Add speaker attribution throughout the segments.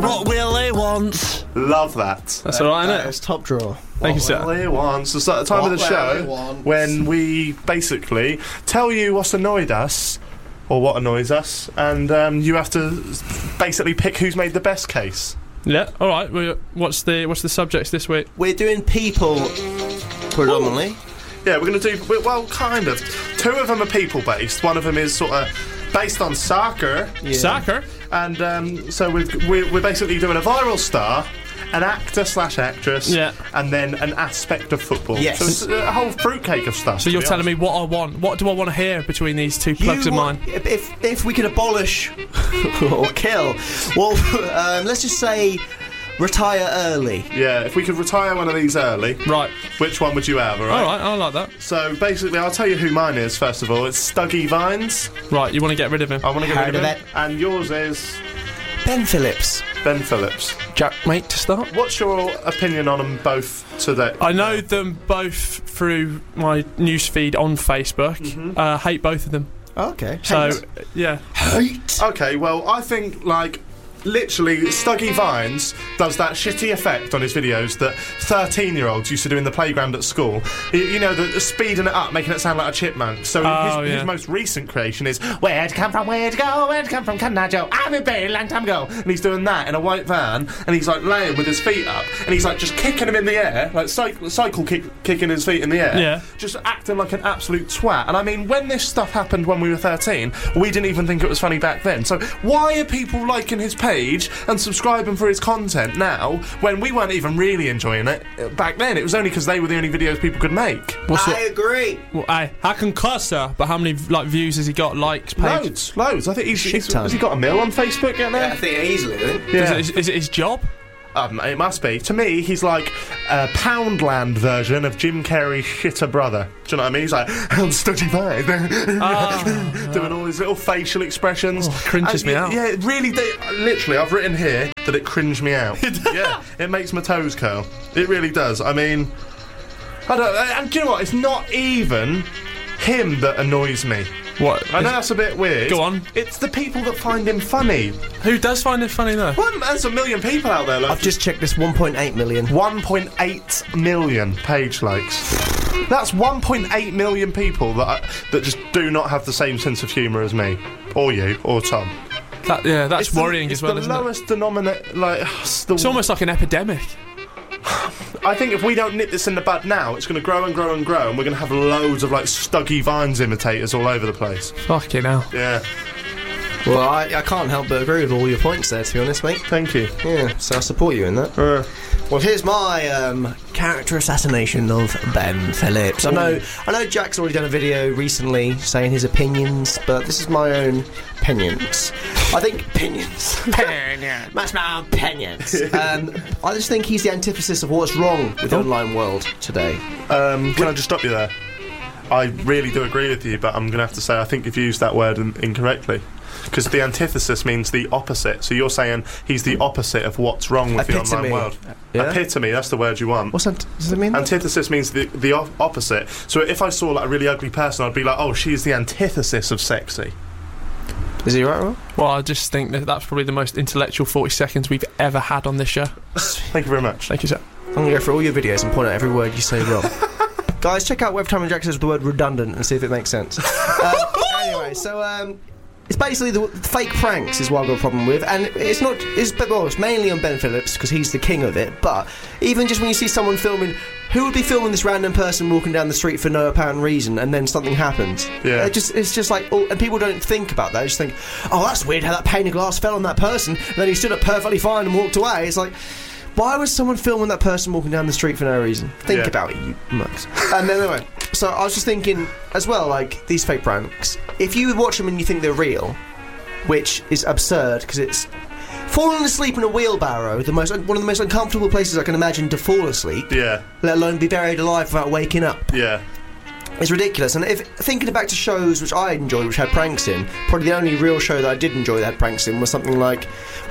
Speaker 1: What will they want?
Speaker 2: Love that.
Speaker 1: That's alright, isn't it?
Speaker 3: It's top drawer.
Speaker 1: Thank you, sir.
Speaker 2: What will they want? So it's like the time of the show when we basically tell you what's annoyed us or what annoys us, and you have to basically pick who's made the best case.
Speaker 1: Yeah, alright. What's the subjects this week?
Speaker 3: We're doing people predominantly.
Speaker 2: Yeah, we're going to do, well, kind of. Two of them are people-based. One of them is sort of based on soccer.
Speaker 1: Yeah. Soccer?
Speaker 2: And so we're basically doing a viral star, an actor/actress, and then an aspect of football.
Speaker 3: Yes.
Speaker 2: So it's a whole fruitcake of stuff.
Speaker 1: So you're telling me what I want. What do I want to hear between these two plugs of mine?
Speaker 3: If we could abolish or kill, well, let's just say retire early.
Speaker 2: Yeah, if we could retire one of these early.
Speaker 1: Right.
Speaker 2: Which one would you have, alright?
Speaker 1: Alright, I like that.
Speaker 2: So basically, I'll tell you who mine is, first of all. It's Stuggy Vines.
Speaker 1: Right, you want to get rid of him?
Speaker 2: I want to get rid of him. And yours is...
Speaker 3: Ben Phillips.
Speaker 2: Ben Phillips.
Speaker 1: Jack, mate, to start.
Speaker 2: What's your opinion on them both today?
Speaker 1: I know them both through my newsfeed on Facebook. Hate both of them.
Speaker 3: Okay.
Speaker 1: So, yeah.
Speaker 3: Hate.
Speaker 2: Okay, well, I think, like... Literally, Stuggy Vines does that shitty effect on his videos that 13-year-olds used to do in the playground at school. You know, the speeding it up, making it sound like a chipmunk. So his most recent creation is, where'd come from, where'd go, where'd come from, can I Joe? I've been very long time ago. And he's doing that in a white van, and he's like laying with his feet up, and he's like just kicking them in the air, like cycle kicking his feet in the air.
Speaker 1: Yeah.
Speaker 2: Just acting like an absolute twat. And I mean, when this stuff happened when we were 13, we didn't even think it was funny back then. So why are people liking his page and subscribing for his content now when we weren't even really enjoying it back then? It was only because they were the only videos people could make.
Speaker 3: I agree.
Speaker 1: Well, I can cuss her, but how many views has he got? Likes, page?
Speaker 2: Loads. I think has he got a mill on Facebook yet now?
Speaker 3: Yeah, I think easily.
Speaker 2: Yeah.
Speaker 1: Is it his job?
Speaker 2: It must be. To me, he's like a Poundland version of Jim Carrey's shitter brother. Do you know what I mean? He's like, I'm Stuggy Vine. Doing all these little facial expressions.
Speaker 1: Oh, cringes me out.
Speaker 2: Yeah, it really literally, I've written here that it cringed me out. Yeah, it makes my toes curl. It really does. I mean, I don't... And do you know what? It's not even him that annoys me.
Speaker 1: What?
Speaker 2: I know that's a bit weird.
Speaker 1: Go on.
Speaker 2: It's the people that find him funny.
Speaker 1: Who does find it funny, though?
Speaker 2: Well, there's a million people out there. Like,
Speaker 3: I've just checked this, 1.8 million.
Speaker 2: 1.8 million page likes. That's 1.8 million people that just do not have the same sense of humour as me, or you, or Tom.
Speaker 1: That's worrying as well,
Speaker 2: isn't
Speaker 1: it?
Speaker 2: It's the lowest denominator, like...
Speaker 1: It's almost like an epidemic.
Speaker 2: I think if we don't nip this in the bud now, it's going to grow and grow and grow, and we're going to have loads of, like, Stuggy Vines imitators all over the place.
Speaker 1: Fucking hell.
Speaker 2: Yeah.
Speaker 3: Well, I can't help but agree with all your points there, to be honest, mate.
Speaker 2: Thank you.
Speaker 3: Yeah, so I support you in that. Well, here's my character assassination of Ben Phillips. I know Jack's already done a video recently saying his opinions, but this is my own opinions. I think opinions. That's my opinions. I just think he's the antithesis of what's wrong with the online world today.
Speaker 2: Can I just stop you there? I really do agree with you, but I'm going to have to say I think you've used that word incorrectly. Because the antithesis means the opposite. So you're saying he's the opposite of what's wrong with the online world. Yeah? Epitome, that's the word you want.
Speaker 3: What's that? Does it mean that?
Speaker 2: Antithesis means the opposite. So if I saw like a really ugly person, I'd be like, oh, she's the antithesis of sexy.
Speaker 3: Is he right, Rob?
Speaker 1: Well, I just think that's probably the most intellectual 40 seconds we've ever had on this show.
Speaker 2: Thank you very much.
Speaker 1: Thank you, sir.
Speaker 3: I'm going to go through all your videos and point out every word you say wrong. Guys, check out Webtime and Jack says the word redundant and see if it makes sense. Anyway, so it's basically the fake pranks is what I've got a problem with, and it's mainly on Ben Phillips because he's the king of it. But even just when you see someone filming, who would be filming this random person walking down the street for no apparent reason, and then something happens?
Speaker 2: Yeah,
Speaker 3: it's just like, and people don't think about that. They just think, oh, that's weird how that pane of glass fell on that person, and then he stood up perfectly fine and walked away. It's like, why was someone filming that person walking down the street for no reason? Think about it, you mucks. And then anyway, so I was just thinking as well, like, these fake pranks, if you watch them and you think they're real, which is absurd because it's falling asleep in a wheelbarrow, one of the most uncomfortable places I can imagine to fall asleep, let alone be buried alive without waking up. It's ridiculous. And if thinking back to shows which I enjoyed, which had pranks in, probably the only real show that I did enjoy that had pranks in was something like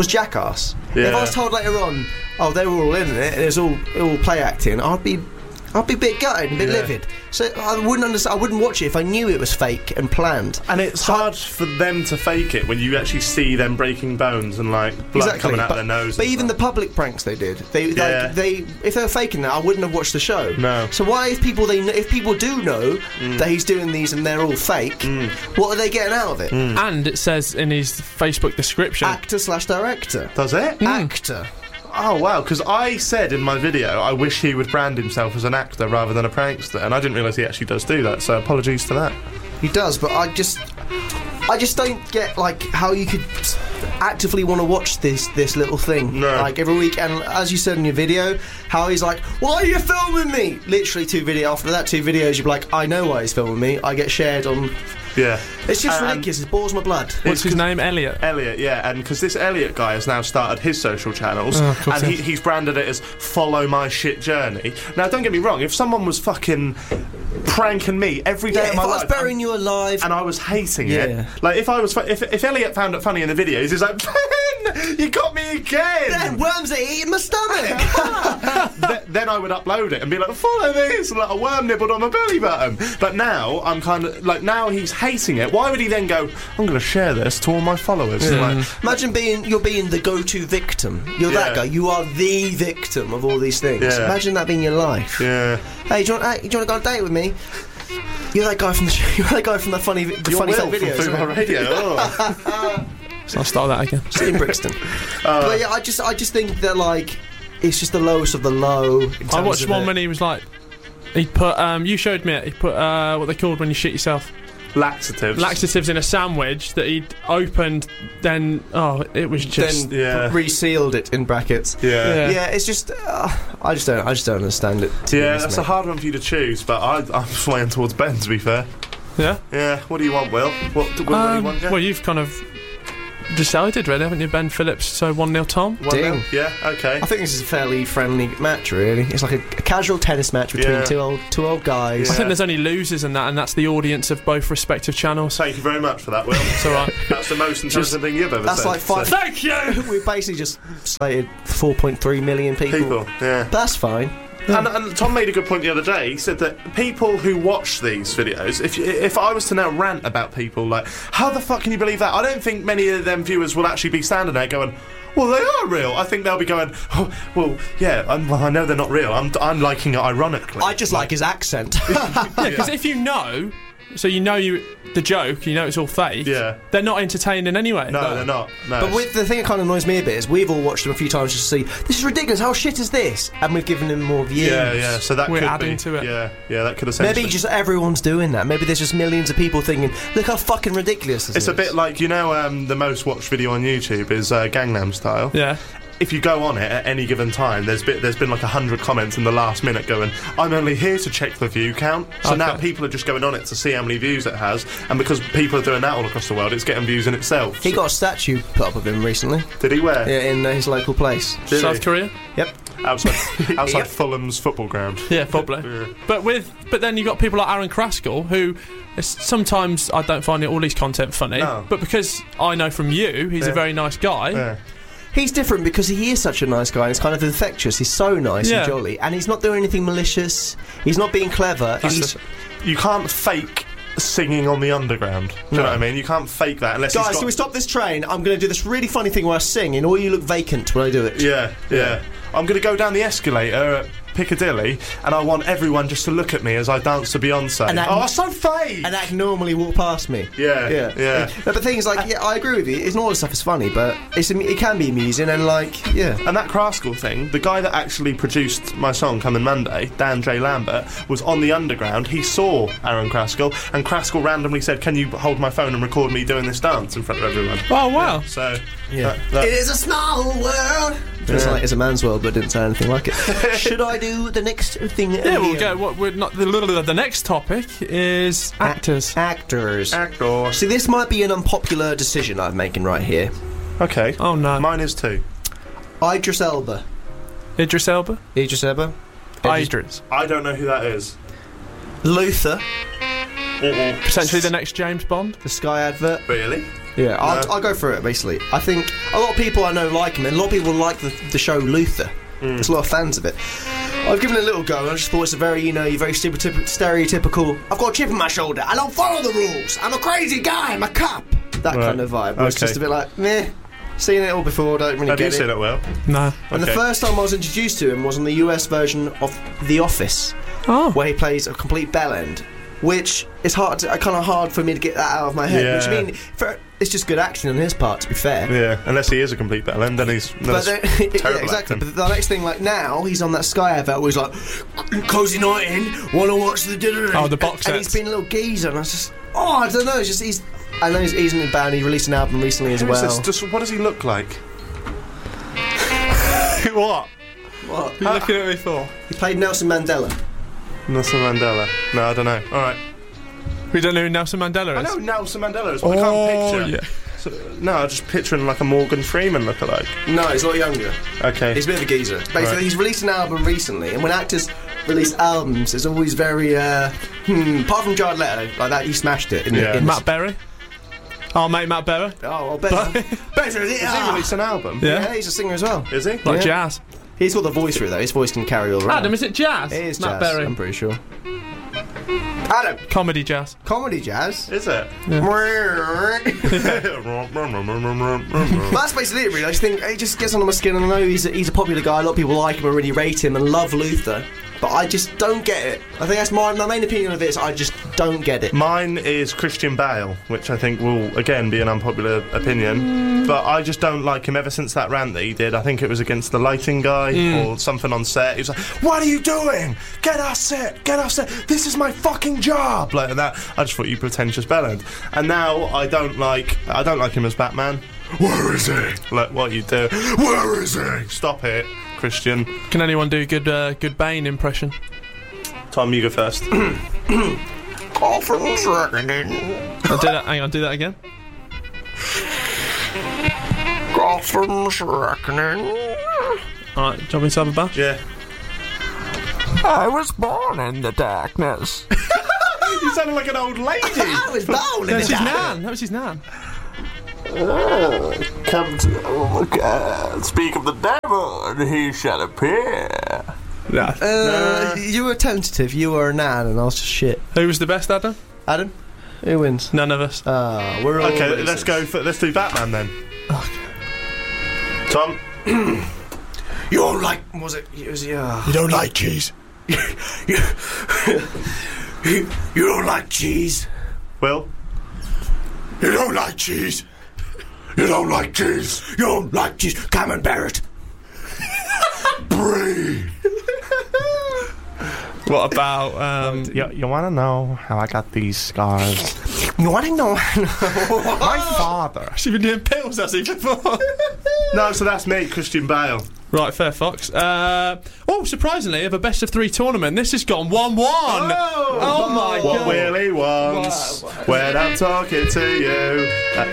Speaker 3: Jackass. If I was told later on, oh, they were all in it and it was all play acting, I'd I'd be a bit gutted and a bit livid. So I wouldn't understand. I wouldn't watch it if I knew it was fake and planned.
Speaker 2: And it's hard for them to fake it when you actually see them breaking bones and like blood coming out of their nose.
Speaker 3: But even the public pranks they did, if they were faking that, I wouldn't have watched the show.
Speaker 2: No.
Speaker 3: So why, if people do know that he's doing these and they're all fake, what are they getting out of it?
Speaker 1: And it says in his Facebook description,
Speaker 3: Actor/director.
Speaker 2: Does it?
Speaker 3: Actor.
Speaker 2: Oh wow, because I said in my video I wish he would brand himself as an actor rather than a prankster, and I didn't realise he actually does do that, so apologies to that.
Speaker 3: He does, but I just don't get like how you could actively want to watch this little thing like every week. And as you said in your video, how he's like, "Why are you filming me?" Literally after that two videos, you'd be like, "I know why he's filming me." I get shared on.
Speaker 2: Yeah.
Speaker 3: It's just ridiculous. It bores my blood.
Speaker 1: What's his name? Elliot.
Speaker 2: Elliot, yeah, and because this Elliot guy has now started his social channels, and he's branded it as "Follow My Shit Journey." Now, don't get me wrong. If someone was fucking pranking me every day of my life,
Speaker 3: if I was burying you alive,
Speaker 2: and I was hating it, like if Elliot found it funny in the videos, he's like, "Ben, you got me again."
Speaker 3: Then worms are eating my stomach.
Speaker 2: Then I would upload it and be like, "Follow this," and like a worm nibbled on my belly button. But now I'm kind of like, now he's hating it. Why would he then go, "I'm going to share this to all my followers"? Like,
Speaker 3: imagine you're being the go-to victim. You're that guy. You are the victim of all these things.
Speaker 2: Yeah.
Speaker 3: Imagine that being your life.
Speaker 2: Yeah.
Speaker 3: Hey, do you want to go on a date with me? You're that guy from the show. You're that guy from the funny fake videos.
Speaker 2: From my radio.
Speaker 1: So I'll start that again.
Speaker 3: It's in Brixton. But yeah, I just think that like it's just the lowest of the low.
Speaker 1: I watched one when he was like, he'd put you showed me it. He put what they called when you shit yourself. Laxatives in a sandwich that he'd opened. Then it was just
Speaker 3: resealed it in brackets. Yeah. It's just I just don't understand it.
Speaker 2: That's a hard one for you to choose, but I'm swaying towards Ben, to be fair. Yeah. What do you want, Will? What do you want?
Speaker 1: Well, you've kind of decided, really, haven't you, Ben Phillips? So 1-0 Tom.
Speaker 2: 1-0. Yeah. Okay.
Speaker 3: I think this is a fairly friendly match, really. It's like a casual tennis match between two old guys.
Speaker 1: I think there's only losers in that, and that's the audience of both respective channels.
Speaker 2: Thank you very much for that, Will.
Speaker 1: It's all right.
Speaker 2: That's the most intelligent thing you've ever said.
Speaker 3: That's like five.
Speaker 1: Thank you.
Speaker 3: We basically just slated 4.3 million people.
Speaker 2: Yeah.
Speaker 3: That's fine.
Speaker 2: And Tom made a good point the other day. He said that people who watch these videos, if I was to now rant about people like, how the fuck can you believe that? I don't think many of them viewers will actually be standing there going, well, they are real. I think they'll be going, oh, well, yeah, I know they're not real. I'm liking it ironically.
Speaker 3: I just like his accent.
Speaker 1: Yeah, because if you know... So the joke, it's all fake.
Speaker 2: Yeah.
Speaker 1: They're not entertaining anyway.
Speaker 2: No, they're not. No.
Speaker 3: But the thing that kind of annoys me a bit is we've all watched them a few times just to see, this is ridiculous, how shit is this? And we've given them more views.
Speaker 2: Yeah, so that
Speaker 1: we're
Speaker 2: could
Speaker 1: adding
Speaker 2: be,
Speaker 1: to it.
Speaker 2: Yeah, that could essentially...
Speaker 3: Maybe just everyone's doing that. Maybe there's just millions of people thinking, look how fucking ridiculous this is.
Speaker 2: It's a bit like, the most watched video on YouTube is Gangnam Style.
Speaker 1: Yeah.
Speaker 2: If you go on it at any given time, there's been like 100 comments in the last minute going, I'm only here to check the view count. So now people are just going on it to see how many views it has, and because people are doing that all across the world, it's getting views in itself.
Speaker 3: He got a statue put up of him recently.
Speaker 2: Did he? Where?
Speaker 3: Yeah, in his local place.
Speaker 1: South Korea?
Speaker 3: Yep.
Speaker 2: Outside Fulham's football ground.
Speaker 1: Yeah, probably. But then you got people like Aaron Kraskell, who sometimes I don't find all his content funny, but because I know from you he's a very nice guy.
Speaker 2: Yeah.
Speaker 3: He's different because he is such a nice guy and he's kind of infectious. He's so nice and jolly, and he's not doing anything malicious. He's not being clever.
Speaker 2: You can't fake singing on the underground. Do you know what I mean? You can't fake that unless
Speaker 3: Guys, can we stop this train? I'm going to do this really funny thing where I sing and all you look vacant when I do it.
Speaker 2: Yeah. I'm going to go down the escalator at Piccadilly and I want everyone just to look at me as I dance to Beyonce. That's so fake!
Speaker 3: And that can normally walk past me.
Speaker 2: Yeah.
Speaker 3: But the thing is, like, I agree with you. It's not all the stuff is funny, but it can be amusing and, like,
Speaker 2: And that Kraskell thing, the guy that actually produced my song Coming Monday, Dan J. Lambert, was on the underground. He saw Aaron Kraskell, and Kraskell randomly said, can you hold my phone and record me doing this dance in front of everyone?
Speaker 1: Oh, wow.
Speaker 3: It is a small world. It's like it's a man's world, but didn't say anything like it. Should I do the next thing?
Speaker 1: Yeah, we'll go. The next topic is actors.
Speaker 3: Actors. See, this might be an unpopular decision I'm making right here.
Speaker 2: Okay.
Speaker 1: Oh no.
Speaker 2: Mine is too.
Speaker 3: Idris Elba.
Speaker 1: Idris Elba.
Speaker 2: I don't know who that is.
Speaker 3: Luther.
Speaker 1: Potentially the next James Bond.
Speaker 3: The Sky advert.
Speaker 2: Really?
Speaker 3: Yeah, I'll go through it, basically. I think a lot of people I know like him, and a lot of people like the show Luther. There's a lot of fans of it. I've given it a little go. I just thought it's a very, you're very stereotypical. I've got a chip on my shoulder. I don't follow the rules. I'm a crazy guy. I'm a cop. That kind of vibe. It's just a bit like, meh. Seen it all before. Don't really get it.
Speaker 2: Have you seen it, Will?
Speaker 1: No.
Speaker 3: And the first time I was introduced to him was on the US version of The Office, where he plays a complete bellend, which is kind of hard for me to get that out of my head.
Speaker 2: Yeah.
Speaker 3: Which I mean, it's just good acting on his part, to be fair.
Speaker 2: Yeah, unless he is a complete bellend, then he's terrible.
Speaker 3: Yeah, exactly. But the next thing, like now, he's on that Sky advert where he's like, "Cozy night in, wanna watch the dinner?"
Speaker 1: Oh, the box set.
Speaker 3: And he's been a little geezer, and I was just, I don't know. It's just I know he's in a band. He released an album recently as well.
Speaker 2: What does he look like? What?
Speaker 1: What? You're looking at me for?
Speaker 3: He played Nelson Mandela.
Speaker 2: Nelson Mandela. No, I don't know. All right.
Speaker 1: We don't know who Nelson Mandela is.
Speaker 2: I know who Nelson Mandela is, but I can't picture. Yeah. So, no, I'm just picturing like a Morgan Freeman lookalike.
Speaker 3: No, he's a lot younger.
Speaker 2: Okay.
Speaker 3: He's a bit of a geezer. Basically, he's released an album recently, and when actors release albums, it's always very, apart from Jared Leto, like that, he smashed it. In
Speaker 1: Matt Berry? Oh, mate, Matt Berry.
Speaker 3: Oh, better. Better, is it?
Speaker 2: Has he released an album?
Speaker 3: Yeah, he's a singer as well.
Speaker 2: Is he?
Speaker 1: Like jazz.
Speaker 3: He's got the voice for it, though. His voice can carry all around.
Speaker 1: Adam, is it jazz?
Speaker 3: It is
Speaker 1: Matt
Speaker 3: jazz,
Speaker 1: Berry.
Speaker 3: I'm pretty sure. Adam.
Speaker 1: Comedy jazz.
Speaker 3: Comedy jazz?
Speaker 2: Is it?
Speaker 3: Yeah. That's basically it, really. I just think it just gets under my skin, and I know he's a popular guy. A lot of people like him and really rate him and love Luther. But I just don't get it. I think that's my main opinion of it is I just don't get it.
Speaker 2: Mine is Christian Bale, which I think will, again, be an unpopular opinion. But I just don't like him ever since that rant that he did. I think it was against the lighting guy or something on set. He was like, "What are you doing? Get off set! Get off set! This is my fucking job!" Like that. I just thought you pretentious bellend. And now I don't like him as Batman. Where is he? Like, what you do? Where is he? Stop it, Christian.
Speaker 1: Can anyone do a good Bane impression?
Speaker 2: Tom, you go first.
Speaker 1: I'll do that. Hang on, do that again.
Speaker 3: Gotham's reckoning.
Speaker 1: Alright, do you want me to have a bash?
Speaker 2: Yeah.
Speaker 4: I was born in the darkness.
Speaker 2: You sounded like an old lady.
Speaker 3: I was born in the darkness.
Speaker 1: That was his nan.
Speaker 4: Come to speak of the devil, and he shall appear.
Speaker 3: You were tentative. You were a nan, and I was just shit.
Speaker 1: Who was the best, Adam?
Speaker 3: Adam, who wins?
Speaker 1: None of us.
Speaker 3: We're all
Speaker 2: okay.
Speaker 3: racist.
Speaker 2: Let's do Batman then.
Speaker 1: Okay.
Speaker 2: Tom,
Speaker 3: you don't like? Was it? You
Speaker 4: don't like cheese.
Speaker 3: you don't like cheese.
Speaker 2: Will,
Speaker 4: you don't like cheese. You don't like cheese.
Speaker 3: You don't like cheese. Come and bear it.
Speaker 4: Breathe.
Speaker 1: What about
Speaker 2: you want to know how I got these scars?
Speaker 3: You want to know?
Speaker 2: My father.
Speaker 1: Has he been doing pills, has he, before?
Speaker 2: No, so that's me, Christian Bale.
Speaker 1: Right, fair fox. Surprisingly, of a best of 3 tournament, this has gone 1-1. Oh my
Speaker 2: what
Speaker 1: god.
Speaker 2: What Willie wants when I'm talking to you.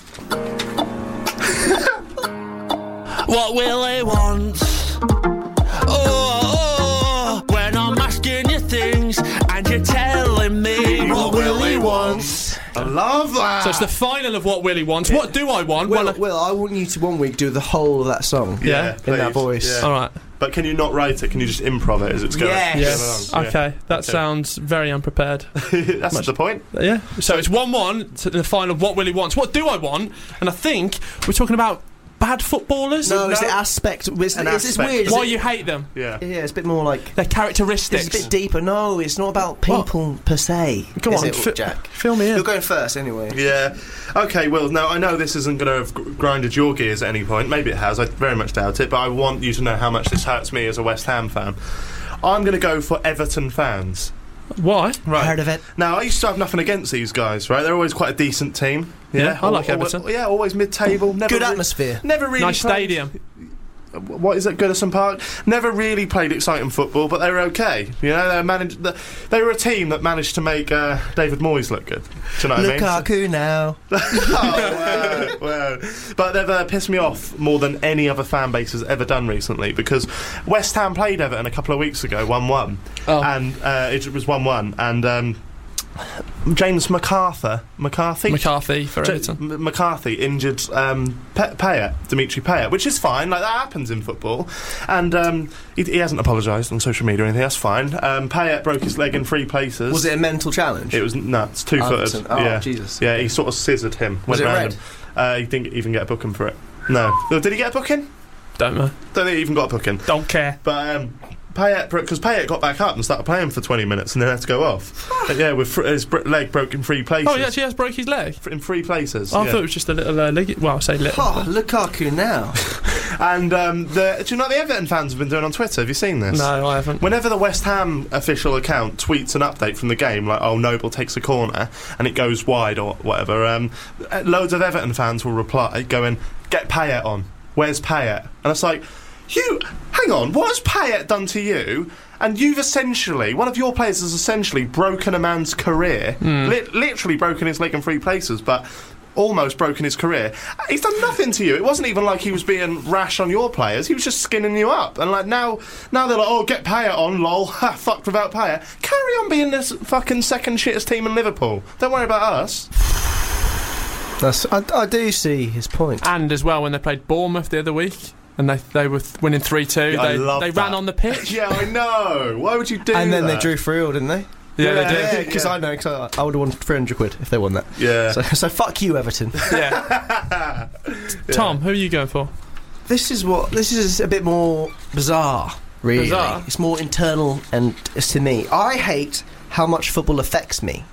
Speaker 4: What Willie wants. Oh, when I'm asking you things and you're telling me what Willie wants.
Speaker 2: I love that.
Speaker 1: So it's the final of What Willie Wants. What do I want?
Speaker 3: Well, I want you to one week do the whole of that song.
Speaker 2: Yeah,
Speaker 3: in that voice.
Speaker 2: Yeah.
Speaker 1: All right.
Speaker 2: But can you not write it? Can you just improv it as it's going?
Speaker 3: Yes.
Speaker 1: Okay, that sounds very unprepared.
Speaker 2: That's the point.
Speaker 1: Yeah. So it's 1-1 to the final of What Willie Wants. What do I want? And I think we're talking about bad footballers.
Speaker 3: No, it's the aspect. It's weird.
Speaker 1: Why you hate them?
Speaker 2: Yeah.
Speaker 3: Yeah, it's a bit more like
Speaker 1: their characteristics.
Speaker 3: It's a bit deeper. No, it's not about people per se.
Speaker 1: Come on,
Speaker 3: Jack.
Speaker 1: Fill me in.
Speaker 3: You're going first anyway.
Speaker 2: Yeah. Okay, Will, now I know this isn't going to have grinded your gears at any point. Maybe it has. I very much doubt it. But I want you to know how much this hurts me as a West Ham fan. I'm going to go for Everton fans.
Speaker 1: Why?
Speaker 2: Right.
Speaker 3: Heard of it?
Speaker 2: Now, I used to have nothing against these guys, right? They're always quite a decent team.
Speaker 1: Yeah, I like Everton.
Speaker 2: Yeah, always mid-table.
Speaker 3: Good atmosphere.
Speaker 2: Never really
Speaker 1: nice
Speaker 2: played,
Speaker 1: stadium.
Speaker 2: What is it, Goodison Park? Never really played exciting football, but they were okay. You know, they were a team that managed to make David Moyes look good. Do you know what I mean?
Speaker 3: Lukaku now.
Speaker 2: Well. But they've pissed me off more than any other fan base has ever done recently, because West Ham played Everton a couple of weeks ago, 1-1.
Speaker 1: Oh.
Speaker 2: And it was 1-1, and James McCarthy
Speaker 1: for Everton.
Speaker 2: McCarthy injured Dimitri Payet, which is fine. Like, that happens in football, and he hasn't apologised on social media or anything. That's fine. Payet broke his leg in 3 places.
Speaker 3: Was it a mental challenge?
Speaker 2: It was nuts. 2-footed.
Speaker 3: Oh,
Speaker 2: yeah.
Speaker 3: Jesus.
Speaker 2: Yeah, he sort of scissored him.
Speaker 3: Was it red?
Speaker 2: He didn't even get a booking for it. No. Did he get a booking?
Speaker 1: Don't know.
Speaker 2: Don't think he even got a booking.
Speaker 1: Don't care.
Speaker 2: But Payet, because Payet got back up and started playing for 20 minutes and then had to go off. Yeah, with his leg broke in 3 places.
Speaker 1: Oh, he actually has broke his leg?
Speaker 2: In 3 places.
Speaker 1: I thought it was just a little leg. Well, I'll say little.
Speaker 3: Oh, Lukaku now.
Speaker 2: And do you know what the Everton fans have been doing on Twitter? Have you seen this?
Speaker 1: No, I haven't.
Speaker 2: Whenever the West Ham official account tweets an update from the game, like, oh, Noble takes a corner and it goes wide or whatever, loads of Everton fans will reply going, get Payet on. Where's Payet? And it's like, hang on, what has Payet done to you? And you've essentially, one of your players has essentially broken a man's career, literally broken his leg in 3 places, but almost broken his career. He's done nothing to you. It wasn't even like he was being rash on your players. He was just skinning you up. And like now they're like, oh, get Payet on, lol. Ha, fucked without Payet. Carry on being this fucking second shittest team in Liverpool. Don't worry about us.
Speaker 3: I do see his point.
Speaker 1: And as well, when they played Bournemouth the other week, and they were winning 3-2. They ran on the pitch.
Speaker 2: Yeah, I know. Why would you do that?
Speaker 3: And then they drew 3-0, didn't they?
Speaker 1: Yeah, they did.
Speaker 3: Because I know, because I would have won 300 quid if they won that.
Speaker 2: Yeah.
Speaker 3: So fuck you, Everton.
Speaker 1: Yeah. Tom, who are you going for?
Speaker 3: This is a bit more bizarre, really.
Speaker 1: Bizarre?
Speaker 3: It's more internal, and it's to me. I hate how much football affects me.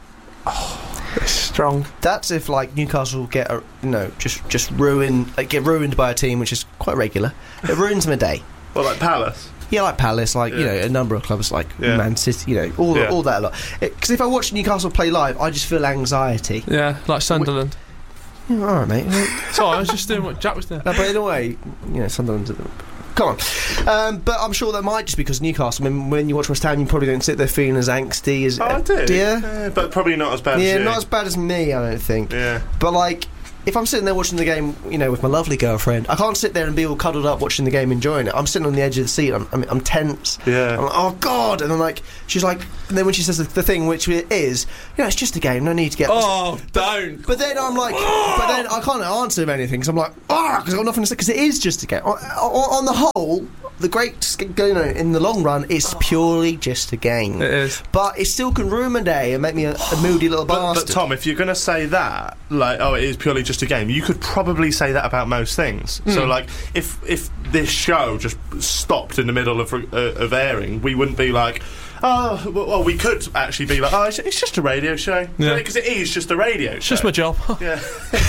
Speaker 1: It's strong.
Speaker 3: That's if like Newcastle get just ruined, get ruined by a team which is quite regular. It ruins my day.
Speaker 2: Well, like Palace.
Speaker 3: Yeah, like Palace, like a number of clubs like Man City, all that a lot. Because if I watch Newcastle play live, I just feel anxiety.
Speaker 1: Yeah, like Sunderland.
Speaker 3: All right, mate.
Speaker 1: Sorry, I was just doing what Jack was doing.
Speaker 3: No, but in a way, Sunderland's. Come on. But I'm sure that might just because Newcastle, when you watch West Ham, you probably don't sit there feeling as angsty as...
Speaker 2: Oh, I do.
Speaker 3: Yeah?
Speaker 2: But probably not as bad as you.
Speaker 3: Yeah, not as bad as me, I don't think.
Speaker 2: Yeah.
Speaker 3: But, like, if I'm sitting there watching the game, with my lovely girlfriend, I can't sit there and be all cuddled up watching the game, enjoying it. I'm sitting on the edge of the seat, I'm tense.
Speaker 2: Yeah.
Speaker 3: I'm like, oh, God! And I'm like, she's like... And then when she says the thing, which it is, it's just a game, no need to get...
Speaker 1: Oh, don't!
Speaker 3: But then I'm like... But then I can't answer anything, because I'm like, because I've got nothing to say, because it is just a game. On the whole... The great, in the long run, it's purely just a game.
Speaker 1: It is.
Speaker 3: But it still can ruin my day and make me a moody little bastard.
Speaker 2: But Tom, if you're going to say that, like, it is purely just a game, you could probably say that about most things. So, like, if this show just stopped in the middle of airing, we wouldn't be like... Oh, well, we could actually be like, it's just a radio show.
Speaker 1: Yeah.
Speaker 2: Because it is just a radio show.
Speaker 1: It's just my job.
Speaker 2: Yeah.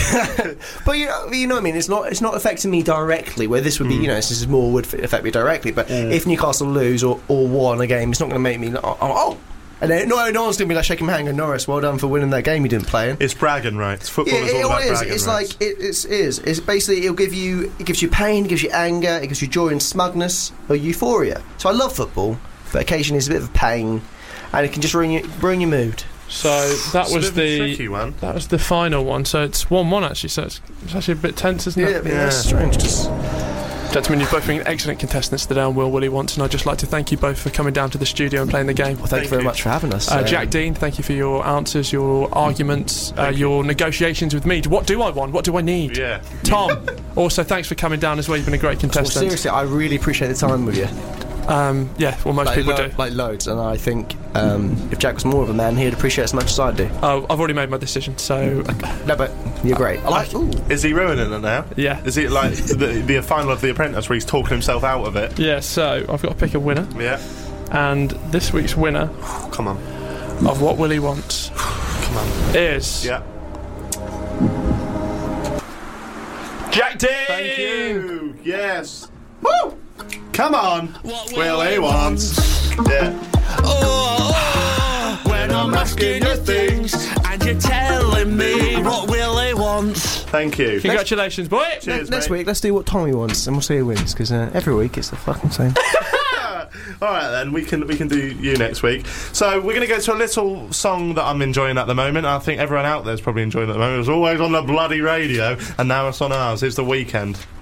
Speaker 3: But you know what I mean? It's not affecting me directly, where this would be, this is more would affect me directly. But if Newcastle lose or won a game, it's not going to make me, And then, no one's going to be like shaking my hand and going, Norris, well done for winning that game you didn't play in.
Speaker 2: It's bragging rights. Football is all about bragging
Speaker 3: rights. It's basically, it gives you pain, it gives you anger, it gives you joy and smugness or euphoria. So I love football, but occasionally it's a bit of a pain, and it can just ruin your mood.
Speaker 1: So that was the
Speaker 2: tricky one.
Speaker 1: That was the final one. So it's 1-1 actually. So it's actually a bit tense, isn't it?
Speaker 3: Yeah, that's strange.
Speaker 1: Gentlemen, you've both been excellent contestants today on Will Willie Wants, and I'd just like to thank you both for coming down to the studio and playing the game.
Speaker 3: Well, thank you very much for having us.
Speaker 1: Jack Dean, thank you for your answers, your arguments, your negotiations with me. What do I want? What do I need?
Speaker 2: Yeah.
Speaker 1: Tom, also thanks for coming down as well. You've been a great contestant.
Speaker 3: Well, seriously, I really appreciate the time with you.
Speaker 1: Most people do.
Speaker 3: Like loads, and I think if Jack was more of a man, he'd appreciate it as much as I do.
Speaker 1: Oh, I've already made my decision, so...
Speaker 3: No, but you're great.
Speaker 2: Is he ruining it now?
Speaker 1: Yeah.
Speaker 2: Is it like the final of The Apprentice where he's talking himself out of it?
Speaker 1: Yeah, so I've got to pick a winner.
Speaker 2: Yeah.
Speaker 1: And this week's winner...
Speaker 2: Come on.
Speaker 1: Of What Willie Wants...
Speaker 2: Come on.
Speaker 1: Is...
Speaker 2: Yeah.
Speaker 1: Jack Dean!
Speaker 2: Thank you! Yes! Woo! Come on! What Willie Wants! Yeah.
Speaker 4: When I'm asking you things and you're telling me what Willie wants.
Speaker 2: Thank you.
Speaker 1: Congratulations, boy!
Speaker 2: Cheers,
Speaker 3: next week, let's do what Tommy wants, and we'll see who wins, because every week it's the fucking same.
Speaker 2: Alright then, we can do you next week. So we're going to go to a little song that I'm enjoying at the moment. I think everyone out there is probably enjoying it at the moment. It was always on the bloody radio, and now it's on ours. It's The Weekend.